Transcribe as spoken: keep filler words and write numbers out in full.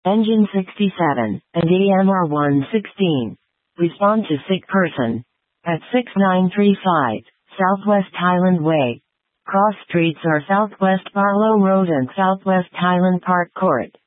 Engine sixty-seven, and A M R one sixteen. Respond to sick person. At six nine three five, Southwest Highland Way. Cross streets are Southwest Barlow Road and Southwest Highland Park Court.